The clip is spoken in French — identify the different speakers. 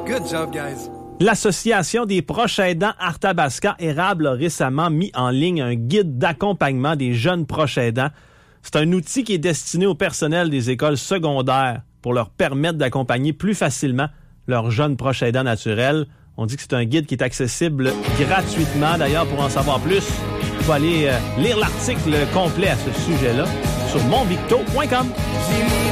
Speaker 1: Good job, guys.
Speaker 2: L'Association des proches aidants Arthabasca Érable a récemment mis en ligne un guide d'accompagnement des jeunes proches aidants. C'est un outil qui est destiné au personnel des écoles secondaires pour leur permettre d'accompagner plus facilement leurs jeunes proches aidants naturels. On dit que c'est un guide qui est accessible gratuitement. D'ailleurs, pour en savoir plus, il faut aller lire l'article complet à ce sujet-là sur monvicto.com.